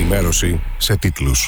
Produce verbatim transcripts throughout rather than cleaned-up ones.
ενημέρωση σε τίτλους.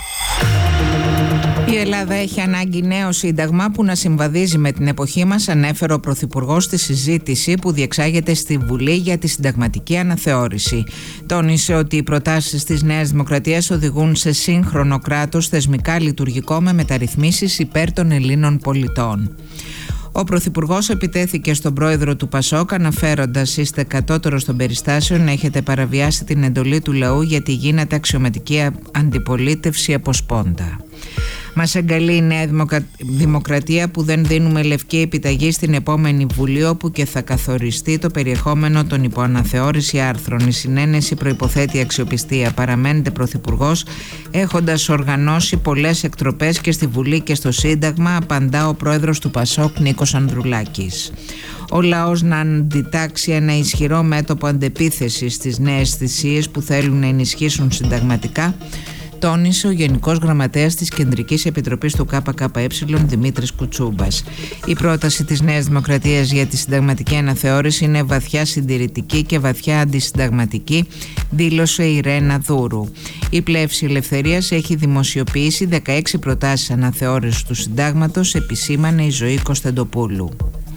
Η Ελλάδα έχει ανάγκη νέο σύνταγμα που να συμβαδίζει με την εποχή μας, ανέφερε ο Πρωθυπουργός στη συζήτηση που διεξάγεται στη Βουλή για τη συνταγματική αναθεώρηση. Τόνισε ότι οι προτάσεις της Νέας Δημοκρατίας οδηγούν σε σύγχρονο κράτος θεσμικά λειτουργικό με μεταρρυθμίσεις υπέρ των Ελλήνων πολιτών. Ο Πρωθυπουργός επιτέθηκε στον πρόεδρο του Πασόκ αναφέροντας: «Είστε κατώτερος των περιστάσεων, έχετε παραβιάσει την εντολή του λαού γιατί γίνεται αξιωματική αντιπολίτευση από σπόντα». Μας εγκαλεί η Νέα Δημοκρατία που δεν δίνουμε λευκή επιταγή στην επόμενη Βουλή, όπου και θα καθοριστεί το περιεχόμενο των υποαναθεώρηση άρθρων. Η συνένεση προϋποθέτει αξιοπιστία. Παραμένετε Πρωθυπουργός έχοντας οργανώσει πολλές εκτροπές και στη Βουλή και στο Σύνταγμα, απαντά ο πρόεδρος του Πασόκ Νίκος Ανδρουλάκης. Ο λαός να αντιτάξει ένα ισχυρό μέτωπο αντεπίθεσης στις νέες θυσίες που θέλουν να ενισχύσουν συνταγματικά, τόνισε ο Γενικός Γραμματέας της Κεντρικής Επιτροπής του ΚΚΕ Δημήτρης Κουτσούμπας. Η πρόταση της Νέας Δημοκρατίας για τη συνταγματική αναθεώρηση είναι βαθιά συντηρητική και βαθιά αντισυνταγματική, δήλωσε η Ρένα Δούρου. Η Πλεύση Ελευθερίας έχει δημοσιοποιήσει δεκαέξι προτάσεις αναθεώρησης του συντάγματος, επισήμανε η Ζωή Κωνσταντοπούλου.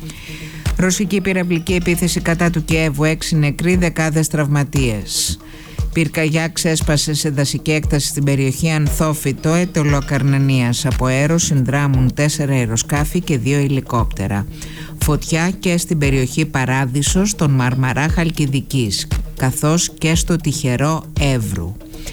Ρωσική πυραυλική επίθεση κατά του Κιέβου, έξι νεκροί, δεκάδες τραυματίες. Πυρκαγιά ξέσπασε σε δασική έκταση στην περιοχή Ανθόφυτο, Αιτωλοκαρνανίας. Από αέρο συνδράμουν τέσσερα αεροσκάφη και δύο ελικόπτερα. Φωτιά και στην περιοχή Παράδεισος των Μαρμαρά Χαλκιδικής, καθώς και στο τυχερό Εύρου.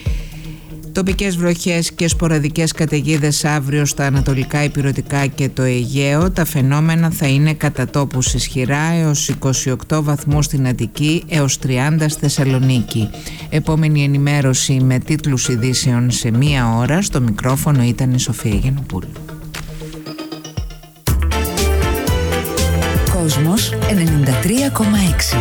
Τοπικές βροχές και σποραδικές καταιγίδες αύριο στα ανατολικά ηπειρωτικά και το Αιγαίο. Τα φαινόμενα θα είναι κατά τόπους ισχυρά, έως είκοσι οκτώ βαθμούς στην Αττική, έως τριάντα στη Θεσσαλονίκη. Επόμενη ενημέρωση με τίτλους ειδήσεων σε μία ώρα. Στο μικρόφωνο ήταν η Σοφία Γιαννοπούλου. Κόσμος ενενήντα τρία κόμμα έξι.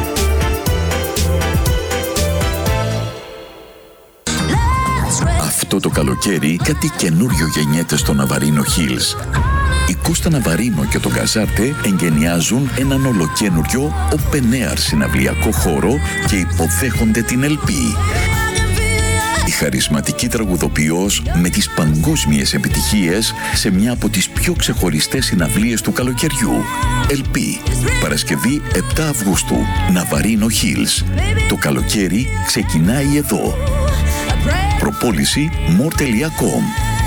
Αυτό το καλοκαίρι κάτι καινούριο γεννιέται στο Ναβαρίνο Hills. Η Κώστα Ναβαρίνο και το Γκαζάρτε εγκαινιάζουν έναν ολοκένουριο open air συναυλιακό χώρο και υποδέχονται την Ελ Πι. Η χαρισματική τραγουδοποιός με τις παγκόσμιες επιτυχίες σε μια από τις πιο ξεχωριστές συναυλίες του καλοκαιριού. Ελ Πι, Παρασκευή επτά Αυγούστου, Ναβαρίνο Hills. Το καλοκαίρι ξεκινάει εδώ. Προπόληση more τελεία com.